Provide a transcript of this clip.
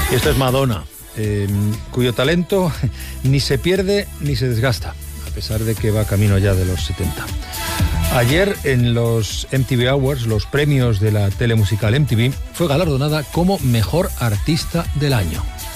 Esto es Madonna, cuyo talento ni se pierde ni se desgasta, a pesar de que va camino ya de los 70. Ayer, en los MTV Awards, los premios de la telemusical MTV, fue galardonada como Mejor Artista del Año.